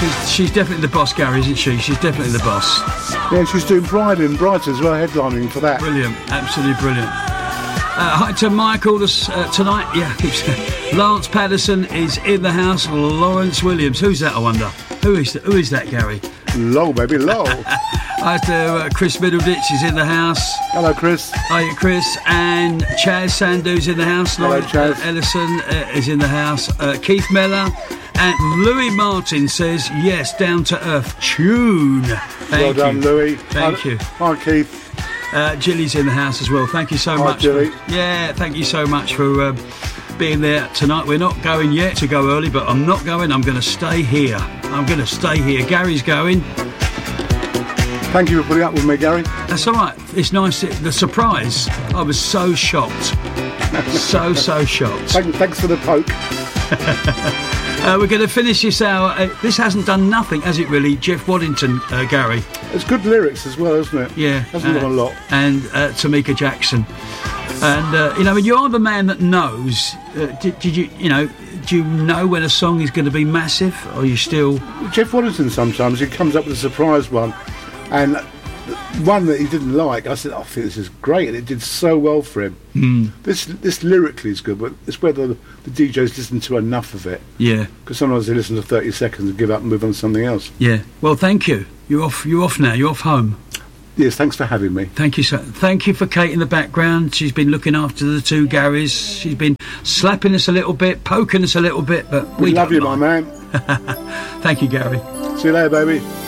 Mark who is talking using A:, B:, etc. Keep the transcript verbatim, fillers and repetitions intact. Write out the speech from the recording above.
A: She's, she's definitely the boss, Gary, isn't she? She's definitely the boss.
B: Yeah, she's doing Pride in Brighton as well, headlining for that.
A: Brilliant, absolutely brilliant. Uh, hi to Michael this, uh, tonight. Yeah, Lance Patterson is in the house. Lawrence Williams. Who's that, I wonder? Who is that, who is that Gary?
B: Lol, baby, lol.
A: Hi to uh, Chris Middleditch is in the house.
B: Hello, Chris.
A: Hi, Chris. And Chaz Sandhu's in the house.
B: Hello,
A: Lauren,
B: Chaz.
A: Uh, Ellison uh, is in the house. Uh, Keith Mellor. And Louis Martin says, yes, down to earth tune. Thank
B: well
A: you.
B: done, Louis.
A: Thank
B: Hi,
A: you.
B: Hi, Keith.
A: Uh, Jilly's in the house as well. Thank you so
B: Hi,
A: much.
B: Jilly.
A: For, yeah, thank you so much for uh, being there tonight. We're not going yet to go early, but I'm not going. I'm going to stay here. I'm going to stay here. Gary's going.
B: Thank you for putting up with me, Gary.
A: That's all right. It's nice. The surprise. I was so shocked. so, so shocked.
B: Thank, thanks for the poke.
A: Uh, we're going to finish this hour. Uh, this hasn't done nothing, has it really? Jeff Waddington, uh, Gary.
B: It's good lyrics as well, isn't it?
A: Yeah.
B: Hasn't
A: uh,
B: done a lot.
A: And uh, Tamika Jackson. And, uh, you know, when you're the man that knows, uh, did, did you, you know, do you know when a song is going to be massive? Or are you still...
B: Jeff Waddington sometimes, he comes up with a surprise one. And one that he didn't like, I said, oh, I think this is great. And it did so well for him.
A: Mm.
B: This this lyrically is good, but it's whether the, the D Js listen to enough of it.
A: Yeah.
B: Because sometimes they listen to thirty seconds and give up and move on to something else.
A: Yeah. Well, thank you. You're off. You're off now. You're off home.
B: Yes, thanks for having me.
A: Thank you, sir. Thank you for Kate in the background. She's been looking after the two Garys. She's been slapping us a little bit, poking us a little bit, but we,
B: we love
A: don't
B: you,
A: mind.
B: my man.
A: Thank you, Gary.
B: See you later, baby.